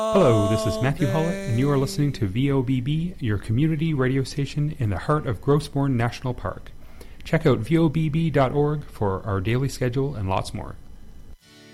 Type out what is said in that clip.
Hello, this is Matthew Hollett, and you are listening to VOBB, your community radio station in the heart of Grossbourn National Park. Check out vobb.org for our daily schedule and lots more.